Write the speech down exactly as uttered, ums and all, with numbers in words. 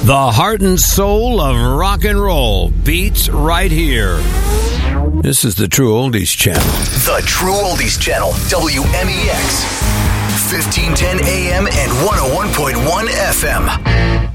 The heart and soul of rock and roll beats right here. This is the True Oldies Channel. The True Oldies Channel, W M E X, fifteen ten A M and one oh one point one F M.